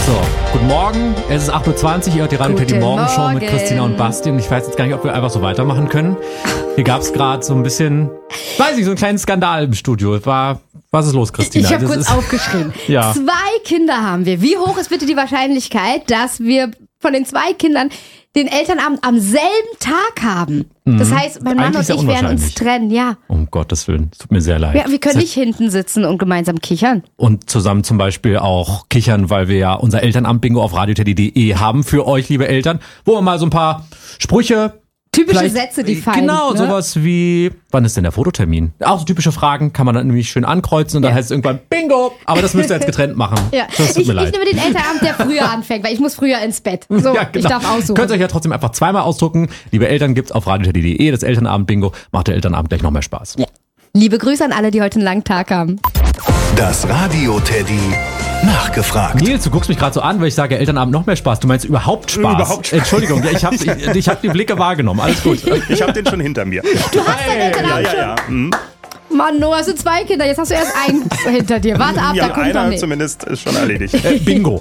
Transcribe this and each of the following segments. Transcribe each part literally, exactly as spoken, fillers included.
So, guten Morgen, es ist acht Uhr zwanzig, ihr hört die Radio Teddy Morgenshow mit Christina und Basti und ich weiß jetzt gar nicht, ob wir einfach so weitermachen können. Hier gab es gerade so ein bisschen, weiß nicht, so einen kleinen Skandal im Studio. War, was ist los, Christina? Ich habe kurz ist, aufgeschrieben. Ja. Zwei Kinder haben wir. Wie hoch ist bitte die Wahrscheinlichkeit, dass wir von den zwei Kindern den Elternabend am selben Tag haben? Das heißt, mein Mann und ich werden uns trennen, ja. Um Gottes Willen, es tut mir sehr leid. Ja, wir können nicht hinten sitzen und gemeinsam kichern. Und zusammen zum Beispiel auch kichern, weil wir ja unser Elternamt-Bingo auf radioteddy punkt de haben für euch, liebe Eltern, wo wir mal so ein paar Sprüche... Typische Sätze, die fallen. Genau, ne? sowas wie, wann ist denn der Fototermin? Auch so typische Fragen kann man dann nämlich schön ankreuzen und dann ja. heißt es irgendwann Bingo. Aber das müsst ihr jetzt getrennt machen. Ja. Das tut ich, mir leid. Ich nehme den Elternabend, der früher anfängt, weil ich muss früher ins Bett. So, ja, genau. Ich darf aussuchen. Könnt ihr euch ja trotzdem einfach zweimal ausdrucken. Liebe Eltern, gibt's auf radioteddy punkt de. Das Elternabend-Bingo macht der Elternabend gleich noch mehr Spaß. Ja. Liebe Grüße an alle, die heute einen langen Tag haben. Das Radio Teddy nachgefragt. Nils, du guckst mich gerade so an, weil ich sage, Elternabend noch mehr Spaß. Du meinst überhaupt Spaß? Überhaupt Spaß. Entschuldigung, ja, ich habe ich, ich hab die Blicke wahrgenommen. Alles gut. Ich habe den schon hinter mir. Du hast deinen Elternabend Ja, ja, ja. Mhm. schon. Mann, Noah, es sind zwei Kinder, jetzt hast du erst einen hinter dir. Warte ab, Ja, da kommt doch einer nicht. zumindest ist schon erledigt. Äh, Bingo.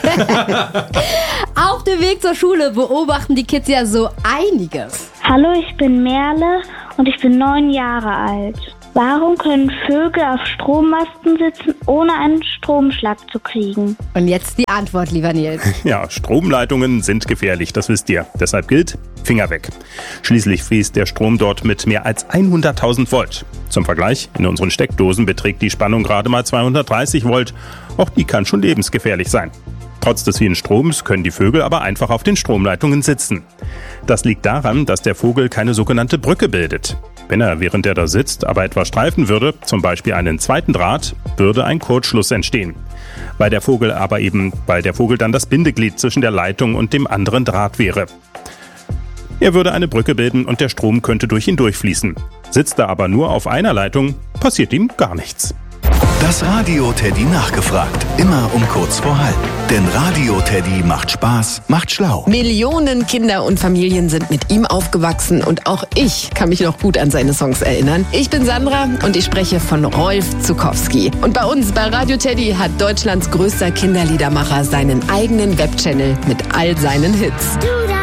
Auf dem Weg zur Schule beobachten die Kids ja so einiges. Hallo, ich bin Merle und ich bin neun Jahre alt. Warum können Vögel auf Strommasten sitzen, ohne einen Stromschlag zu kriegen? Und jetzt die Antwort, lieber Nils. Ja, Stromleitungen sind gefährlich, das wisst ihr. Deshalb gilt, Finger weg. Schließlich fließt der Strom dort mit mehr als hunderttausend Volt. Zum Vergleich, in unseren Steckdosen beträgt die Spannung gerade mal zweihundertdreißig Volt. Auch die kann schon lebensgefährlich sein. Trotz des vielen Stroms können die Vögel aber einfach auf den Stromleitungen sitzen. Das liegt daran, dass der Vogel keine sogenannte Brücke bildet. Wenn er, während er da sitzt, aber etwas streifen würde, zum Beispiel einen zweiten Draht, würde ein Kurzschluss entstehen. Weil der Vogel aber eben, weil der Vogel dann das Bindeglied zwischen der Leitung und dem anderen Draht wäre. Er würde eine Brücke bilden und der Strom könnte durch ihn durchfließen. Sitzt er aber nur auf einer Leitung, passiert ihm gar nichts. Das Radio Teddy nachgefragt. Immer um kurz vor halb. Denn Radio Teddy macht Spaß, macht schlau. Millionen Kinder und Familien sind mit ihm aufgewachsen und auch ich kann mich noch gut an seine Songs erinnern. Ich bin Sandra und ich spreche von Rolf Zuckowski. Und bei uns bei Radio Teddy hat Deutschlands größter Kinderliedermacher seinen eigenen Webchannel mit all seinen Hits.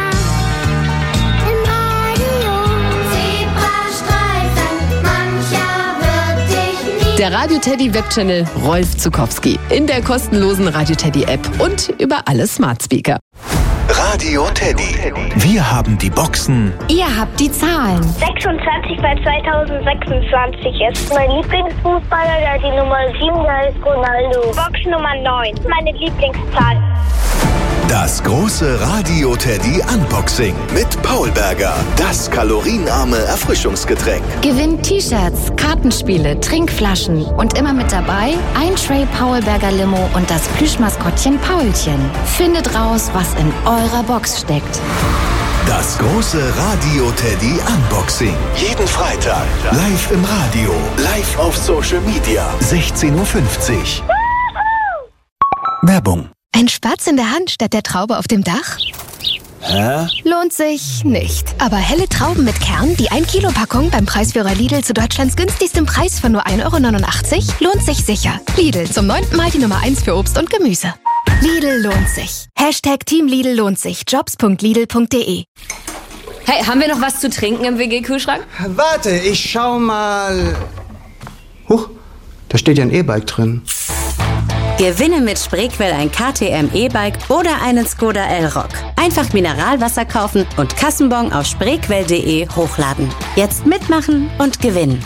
Der Radio Teddy Webchannel Rolf Zuckowski in der kostenlosen Radio Teddy App und über alle Smart Speaker. Radio Teddy. Wir haben die Boxen. Ihr habt die Zahlen. sechsundzwanzig bei zweitausendsechsundzwanzig ist mein Lieblingsfußballer, der hat die Nummer sieben, der ist Ronaldo. Box Nummer neun, meine Lieblingszahl. Das große Radio Teddy Unboxing mit Paul Berger. Das kalorienarme Erfrischungsgetränk. Gewinnt T-Shirts, Kartenspiele, Trinkflaschen und immer mit dabei ein Tray Paul Berger Limo und das Plüschmaskottchen Paulchen. Findet raus, was in eurer Box steckt. Das große Radio Teddy Unboxing. Jeden Freitag live im Radio, live auf Social Media. sechzehn Uhr fünfzig. Werbung. Ein Spatz in der Hand statt der Traube auf dem Dach? Hä? Lohnt sich nicht. Aber helle Trauben mit Kern, die ein Kilo Packung beim Preisführer Lidl zu Deutschlands günstigstem Preis von nur ein Euro neunundachtzig, lohnt sich sicher. Lidl, zum neunten Mal die Nummer eins für Obst und Gemüse. Lidl lohnt sich. Hashtag Team Lidl lohnt sich. Jobs punkt lidl punkt de. Hey, haben wir noch was zu trinken im W G-Kühlschrank? Warte, ich schau mal. Huch, da steht ja ein E-Bike drin. Gewinne mit Spreequell ein K T M E-Bike oder einen Skoda Elrock. Einfach Mineralwasser kaufen und Kassenbon auf spreequell punkt de hochladen. Jetzt mitmachen und gewinnen.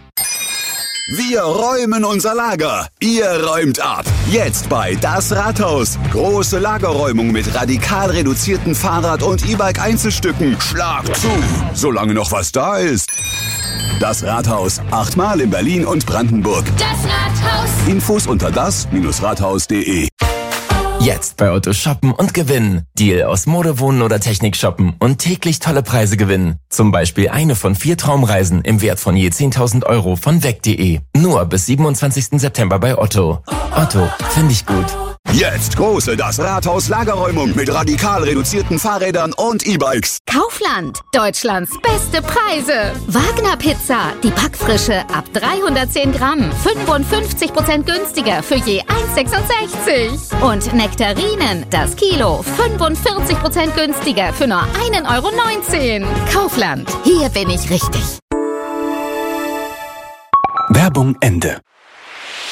Wir räumen unser Lager. Ihr räumt ab. Jetzt bei Das Rathaus. Große Lagerräumung mit radikal reduzierten Fahrrad- und E-Bike-Einzelstücken. Schlag zu, solange noch was da ist. Das Rathaus. Achtmal in Berlin und Brandenburg. Das Rathaus. Infos unter das Rathaus punkt de. Jetzt bei Otto shoppen und gewinnen. Deal aus Mode, Wohnen oder Technik shoppen und täglich tolle Preise gewinnen. Zum Beispiel eine von vier Traumreisen im Wert von je zehntausend Euro von weg punkt de. Nur bis siebenundzwanzigsten September bei Otto. Otto, finde ich gut. Jetzt große Das Rathaus Lagerräumung mit radikal reduzierten Fahrrädern und E-Bikes. Kaufland, Deutschlands beste Preise. Wagner Pizza, die Backfrische ab dreihundertzehn Gramm, fünfundfünfzig Prozent günstiger für je eins Komma sechsundsechzig. Und Neck Nektarinen. Das Kilo fünfundvierzig Prozent günstiger für nur ein Euro neunzehn. Kaufland. Hier bin ich richtig. Werbung Ende.